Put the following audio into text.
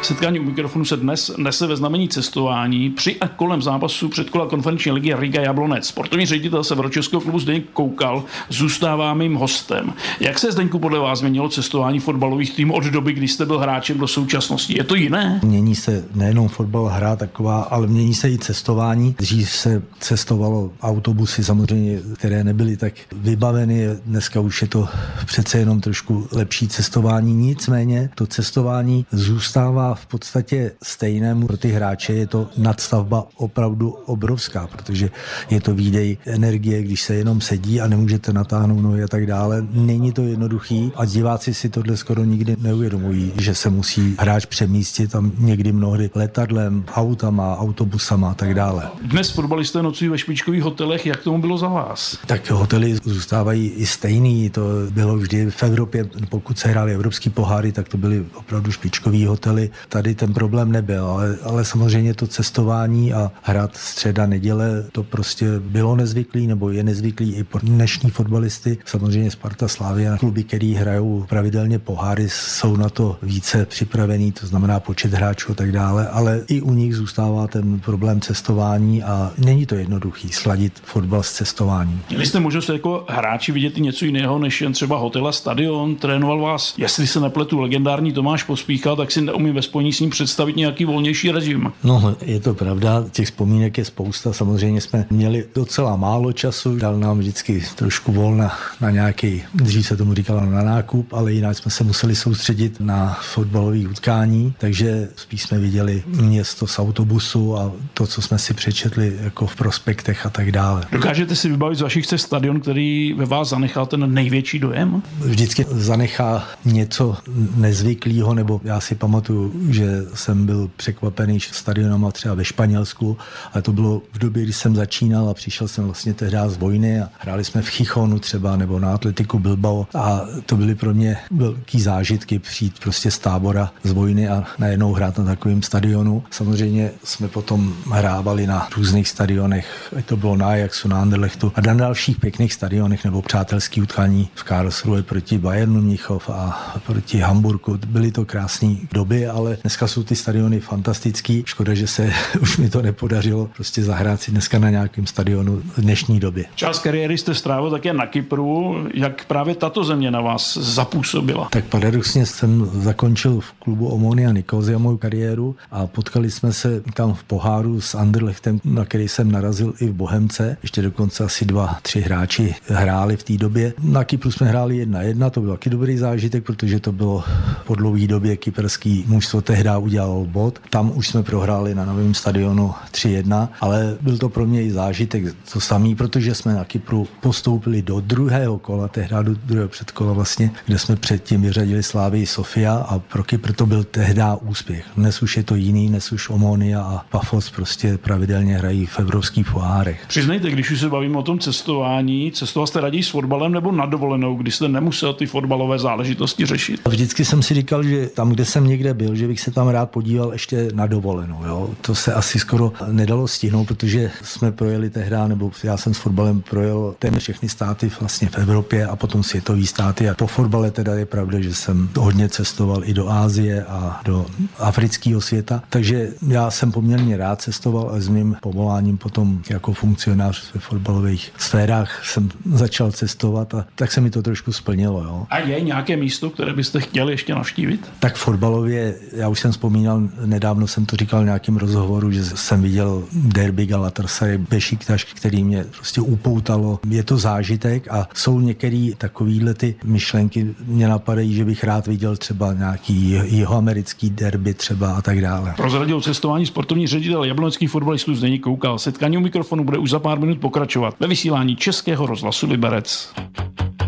Setkání u mikrofonu se dnes nese ve znamení cestování při a kolem zápasu předkola konferenční ligy Riga Jablonec. Sportovní ředitel Severočeského klubu Zdeněk Koukal zůstává mým hostem. Jak se, Zdeňku, podle vás změnilo cestování fotbalových týmů od doby, kdy jste byl hráčem, do současnosti? Je to jiné? Mění se nejenom fotbal, hra taková, ale mění se i cestování. Dřív se cestovalo autobusy, samozřejmě, které nebyly tak vybaveny. Dneska už je to přece jenom trošku lepší cestování. Nicméně to cestování zůstává v podstatě stejnému. Pro ty hráče je to nadstavba opravdu obrovská, protože je to výdej energie, když se jenom sedí a nemůžete natáhnout nohy a tak dále. Není to jednoduchý a diváci si tohle skoro nikdy neuvědomují, že se musí hráč přemístit a někdy mnohdy letadlem, autama, autobusama a tak dále. Dnes fotbalisté nocují ve špičkových hotelech. Jak tomu bylo za vás? Tak hotely zůstávají i stejný. To bylo vždy v Evropě, pokud se hrály evropský poháry, tak to byly opravdu špičkový hotely. Tady ten problém nebyl, ale samozřejmě to cestování a hrát středa, neděle, to prostě bylo nezvyklý, nebo je nezvyklý i pro dnešní fotbalisty. Samozřejmě Sparta, Slavia, kluby, který hrajou pravidelně poháry, jsou na to více připravený, to znamená počet hráčů a tak dále, ale i u nich zůstává ten problém cestování a není to jednoduchý sladit fotbal s cestováním. Měli jste možnost jako hráči vidět i něco jiného než jen třeba hotel a stadion? Trénoval vás, jestli se nepletu, legendární Tomáš Pospíchal, tak si neumím ve spojení s ním představit nějaký volnější režim. No, je to pravda, těch vzpomínek je spousta, samozřejmě jsme měli docela málo času, dal nám vždycky trošku volna na nějaký, dřív se tomu říkalo na nákup, ale jinak jsme se museli soustředit na fotbalové utkání, takže spíš jsme viděli město z autobusu a to, co jsme si přečetli jako v prospektech a tak dále. Dokážete si vybavit z vašich cest stadion, který ve vás zanechal ten největší dojem? Vždycky zanechá něco nezvyklého, nebo já si pamatuju, že jsem byl překvapený stadionama třeba ve Španělsku, ale to bylo v době, kdy jsem začínal a přišel jsem vlastně tehdy z vojny a hráli jsme v Chichonu třeba nebo na Atletiku Bilbao a to byly pro mě velký zážitky přijít prostě z tábora z vojny a najednou hrát na takovém stadionu. Samozřejmě jsme potom hrávali na různých stadionech, ať to bylo na Ajaxu, na Anderlechtu a na dalších pěkných stadionech nebo přátelský utkání v Karlsruhe proti Bayernu Mnichov a proti Hamburgu. Byly to krásné doby, ale dneska jsou ty stadiony fantastický. Škoda, že se už mi to nepodařilo prostě zahrát si dneska na nějakém stadionu v dnešní době. Část kariéry jste strávil také na Kypru. Jak právě tato země na vás zapůsobila? Tak paradoxně jsem zakončil v klubu Omonia Nicosia mou kariéru a potkali jsme se tam v poháru s Anderlechtem, na který jsem narazil i v Bohemce. Ještě dokonce asi 2-3 hráči hráli v té době. Na Kypru jsme hráli 1-1, to byl taky dobrý zážitek, protože to bylo po dlouhé době kyperský mužstvo tehdy udělalo bod. Tam už jsme prohráli na novém stadionu 3-1, ale byl to pro mě i zážitek to samý, protože jsme na Kypru postoupili do druhého kola, tehdy do druhého předkola vlastně, kde jsme předtím vyřadili Slavii Sofia a pro Kypr to byl tehdy úspěch. Dnes už je to jiný, dnes už Omonia a Pafos prostě pravidelně hrají v evropských pohárech. Přiznejte, když už se bavíme o tom cestování, cestoval jste raději s fotbalem nebo na dovolenou, kdy jste nemusel ty fotbalové záležitosti řešit? Vždycky jsem si říkal, že tam, kde jsem někde byl, že bych se tam rád podíval ještě na dovolenou. Jo? To se asi skoro nedalo stihnout, protože jsme projeli tehdy, nebo já jsem s fotbalem projel téměř všechny státy vlastně v Evropě a potom světový státy. A po fotbale teda je pravda, že jsem hodně cestoval i do Asie a do afrického světa. Takže já jsem poměrně rád cestoval a s mým povoláním potom jako funkcionář ve fotbalových sférách jsem začal cestovat a tak se mi to trošku splnilo. Jo. A je nějaké místo, které byste chtěli ještě navštívit? Tak fotbalově, já už jsem vzpomínal, nedávno jsem to říkal v nějakém rozhovoru, že jsem viděl derby Galatasaray Bešiktaš, který mě prostě upoutalo. Je to zážitek a jsou některé takovýhle ty myšlenky mě napadají, že bych rád viděl třeba nějaký jihoamerický derby třeba a tak dále. Prozradil cestování sportovní ředitel jabloneckých fotbalistů Zdeněk Koukal. Setkání u mikrofonu bude už za pár minut pokračovat ve vysílání Českého rozhlasu Liberec.